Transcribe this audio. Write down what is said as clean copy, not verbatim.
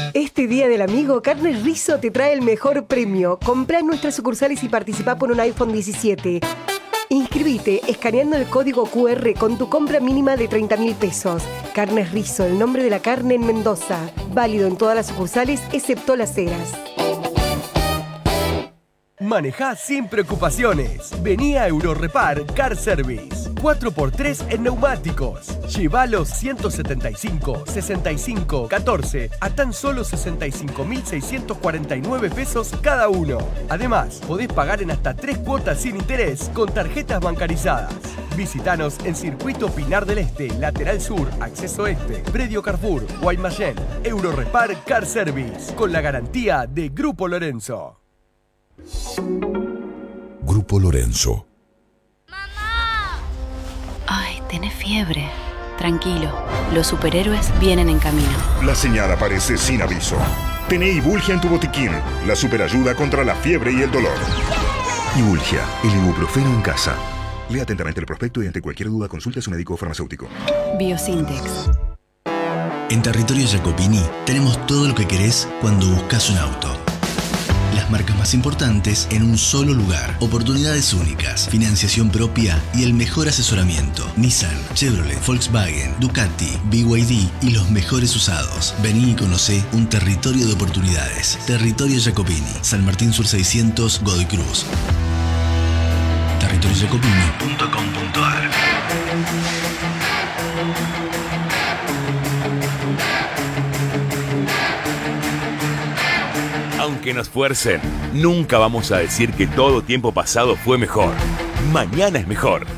Este Día del Amigo, Carnes Rizzo te trae el mejor premio. Comprá en nuestras sucursales y participá por un iPhone 17. Inscribite escaneando el código QR con tu compra mínima de 30.000 pesos. Carnes Rizzo, el nombre de la carne en Mendoza. Válido en todas las sucursales, excepto Las Heras. Manejá sin preocupaciones. Vení a Eurorepar Car Service. 4x3 en neumáticos. Lleva los 175, 65, 14 a tan solo 65.649 pesos cada uno. Además, podés pagar en hasta 3 cuotas sin interés con tarjetas bancarizadas. Visítanos en Circuito Pinar del Este, Lateral Sur, Acceso Este, Predio Carrefour, Guaymallén. Eurorepar Car Service, con la garantía de Grupo Lorenzo. Grupo Lorenzo. ¡Mamá! Ay, tenés fiebre. Tranquilo, los superhéroes vienen en camino. La señal aparece sin aviso. Tené Ibulgia en tu botiquín, la superayuda contra la fiebre y el dolor. Ibulgia, el ibuprofeno en casa. Lea atentamente el prospecto y ante cualquier duda consulte a su médico o farmacéutico. Biosintex. En Territorio Jacopini tenemos todo lo que querés cuando buscas un auto. Las marcas más importantes en un solo lugar. Oportunidades únicas, financiación propia y el mejor asesoramiento. Nissan, Chevrolet, Volkswagen, Ducati, BYD y los mejores usados. Vení y conocé un territorio de oportunidades. Territorio Jacopini, San Martín Sur 600, Godoy Cruz. territoriojacopini.com.ar. Aunque nos fuercen, nunca vamos a decir que todo tiempo pasado fue mejor. Mañana es mejor.